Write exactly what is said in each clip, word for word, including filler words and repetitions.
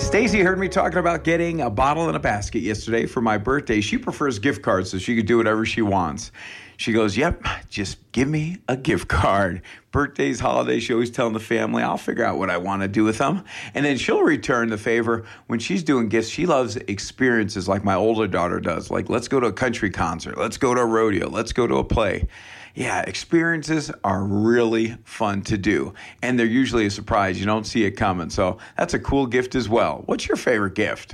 Stacy heard me talking about getting a bottle and a basket yesterday for my birthday. She prefers gift cards so she could do whatever she wants. She goes, yep, just give me a gift card. Birthdays, holidays, she always telling the family, I'll figure out what I want to do with them. And then she'll return the favor when she's doing gifts. She loves experiences like my older daughter does. Like, let's go to a country concert. Let's go to a rodeo. Let's go to a play. Yeah, experiences are really fun to do. And they're usually a surprise. You don't see it coming. So that's a cool gift as well. What's your favorite gift?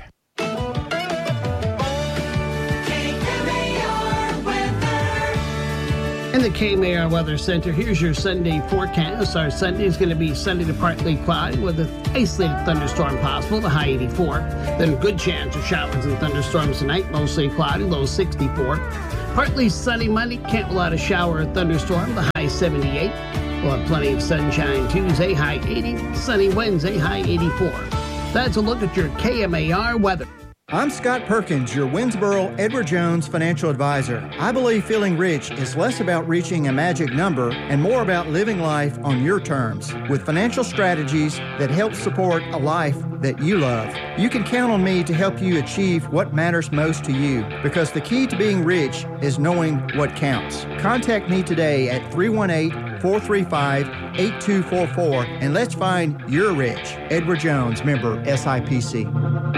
In the K M A R Weather Center, here's your Sunday forecast. Our Sunday is going to be sunny to partly cloudy with an isolated thunderstorm possible, the high eighty-four. Then good chance of showers and thunderstorms tonight, mostly cloudy, low sixty-four. Partly sunny Monday, can't rule out a shower or thunderstorm, the high seventy-eight. We'll have plenty of sunshine Tuesday, high eighty. Sunny Wednesday, high eighty-four. That's a look at your K M A R weather. I'm Scott Perkins, your Winsboro Edward Jones financial advisor. I believe feeling rich is less about reaching a magic number and more about living life on your terms with financial strategies that help support a life that you love. You can count on me to help you achieve what matters most to you because the key to being rich is knowing what counts. Contact me today at three one eight, four three five, eight two four four and let's find your rich. Edward Jones, member S I P C.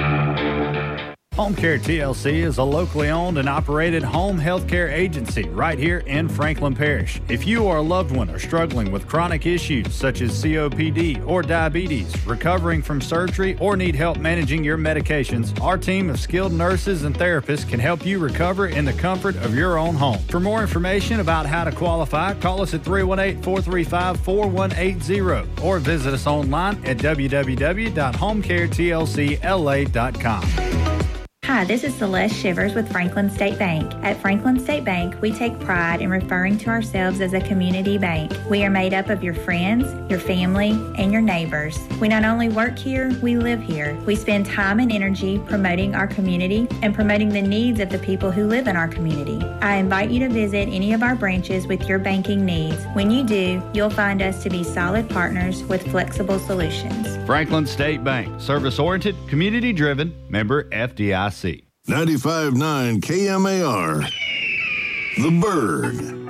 Home Care T L C is a locally owned and operated home health care agency right here in Franklin Parish. If you or a loved one are struggling with chronic issues such as C O P D or diabetes, recovering from surgery, or need help managing your medications, our team of skilled nurses and therapists can help you recover in the comfort of your own home. For more information about how to qualify, call us at three one eight, four three five, four one eight zero or visit us online at w w w dot home care t l c l a dot com. Hi, this is Celeste Shivers with Franklin State Bank. At Franklin State Bank, we take pride in referring to ourselves as a community bank. We are made up of your friends, your family, and your neighbors. We not only work here, we live here. We spend time and energy promoting our community and promoting the needs of the people who live in our community. I invite you to visit any of our branches with your banking needs. When you do, you'll find us to be solid partners with flexible solutions. Franklin State Bank, service-oriented, community-driven, member F D I C. ninety-five point nine K M A R, The Bird.